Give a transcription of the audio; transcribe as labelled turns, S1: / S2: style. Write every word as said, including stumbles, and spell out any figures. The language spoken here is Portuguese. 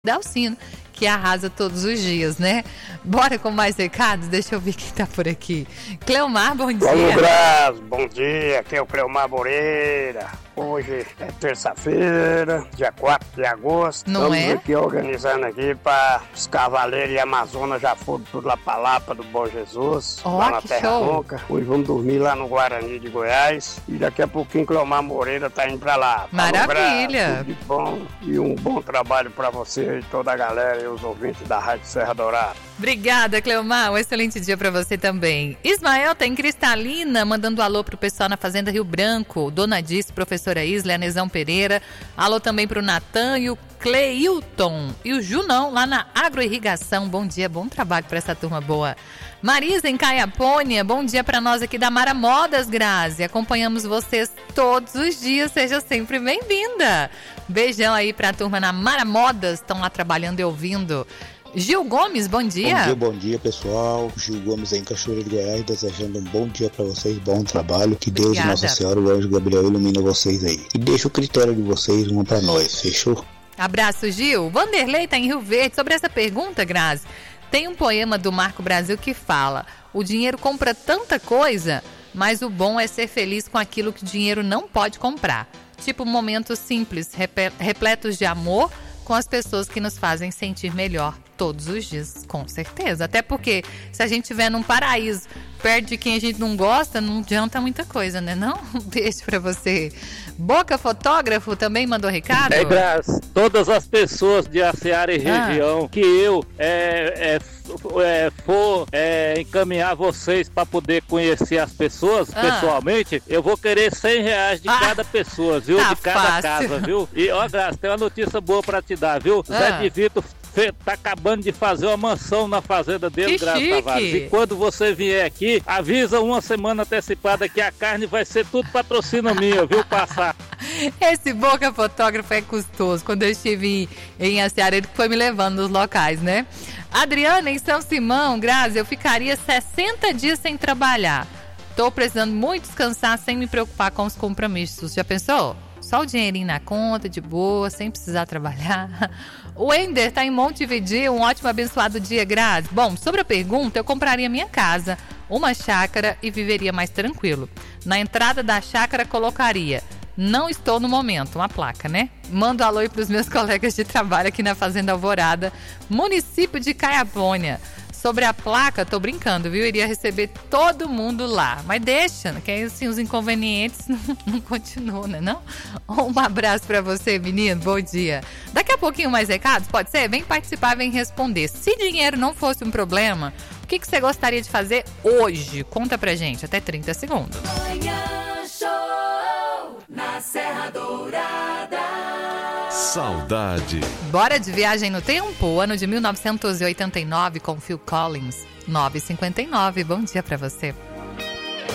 S1: Dalcino, que arrasa todos os dias, né? Bora com mais recados? Deixa eu ver quem tá por aqui. Cleomar, bom dia.
S2: Alô, Braz, bom dia. Aqui é o Cleomar Moreira. Hoje é terça-feira, dia quatro de agosto.
S1: Não
S2: Estamos
S1: é?
S2: aqui organizando aqui para os Cavaleiros e Amazonas já foram tudo lá pra Lapa do Bom Jesus,
S1: Ó,
S2: lá na
S1: que
S2: Terra
S1: show.
S2: Ronca. Hoje vamos dormir lá no Guarani de Goiás. E daqui a pouquinho Cleomar Moreira tá indo pra lá.
S1: Maravilha.
S2: Alô, Braz, tudo de bom e um bom trabalho pra você e toda a galera e os ouvintes da Rádio Serra Dourada.
S1: Obrigada, Cleomar. Um excelente dia pra você também. Ismael tá em Cristalina, mandando alô pro pessoal na Fazenda Rio Branco. Dona Dice, professora Isla, Anesão Pereira. Alô também pro Natan e o Cleilton. E o Junão, lá na Agroirrigação. Bom dia, bom trabalho pra essa turma boa. Marisa, em Caiapônia. Bom dia pra nós aqui da Mara Modas, Grazi. Acompanhamos vocês todos os dias. Seja sempre bem-vinda. Beijão aí pra turma na Mara Modas. Estão lá trabalhando e ouvindo. Gil Gomes, bom dia.
S3: Bom dia, bom dia, pessoal. Gil Gomes aí em Cachoeira de Goiás, desejando um bom dia pra vocês, bom trabalho. Que Deus
S1: Obrigada.
S3: e Nossa Senhora e o Anjo Gabriel ilumina vocês aí. E deixa o critério de vocês uma pra nós, fechou?
S1: Abraço, Gil. Vanderlei tá em Rio Verde. Sobre essa pergunta, Grazi, tem um poema do Marco Brasil que fala: o dinheiro compra tanta coisa, mas o bom é ser feliz com aquilo que o dinheiro não pode comprar. Tipo momentos simples, rep- repletos de amor com as pessoas que nos fazem sentir melhor todos os dias, com certeza. Até porque se a gente estiver num paraíso perto de quem a gente não gosta, não adianta muita coisa, né? Não? Um beijo pra você. Boca Fotógrafo também mandou recado?
S4: É, Graças, todas as pessoas de Aceara e
S1: Ah.
S4: região que eu é, é, é, for é, encaminhar vocês para poder conhecer as pessoas
S1: Ah.
S4: pessoalmente, eu vou querer cem reais de
S1: Ah.
S4: cada pessoa, viu?
S1: Tá
S4: de cada
S1: fácil.
S4: casa, viu? E ó, Graças, tem uma notícia boa para te dar, viu?
S1: Ah.
S4: Zé de Vito fe- tá acabando de fazer uma mansão na fazenda dele,
S1: Que
S4: Graças
S1: chique.
S4: Tavares. E quando você vier aqui, avisa uma semana antecipada que a carne vai ser tudo patrocínio minha, viu? Passar.
S1: Esse Boca Fotógrafo é custoso. Quando eu estive em, em Aceara, ele foi me levando nos locais, né? Adriana, em São Simão, Grazi, eu ficaria sessenta dias sem trabalhar. Tô precisando muito descansar sem me preocupar com os compromissos. Já pensou? Só o dinheirinho na conta, de boa, sem precisar trabalhar. O Ender tá em Montevideo. Um ótimo, abençoado dia, Grazi. Bom, sobre a pergunta, eu compraria minha casa, uma chácara e viveria mais tranquilo. Na entrada da chácara colocaria: não estou no momento, uma placa, né? Mando alô aí pros meus colegas de trabalho aqui na Fazenda Alvorada, município de Caiapônia. Sobre a placa, tô brincando, viu? Iria receber todo mundo lá. Mas deixa, que aí assim, os inconvenientes não, não continuam, né? Não? Um abraço pra você, menino. Bom dia. Daqui a pouquinho mais recados, pode ser? Vem participar, vem responder. Se dinheiro não fosse um problema, o que, que você gostaria de fazer hoje? Conta pra gente, até trinta segundos.
S5: Manhã Show na Serra Dourada.
S6: Saudade.
S1: Bora de Viagem no Tempo, ano de mil novecentos e oitenta e nove com Phil Collins, nove e cinquenta e nove. Bom dia pra você.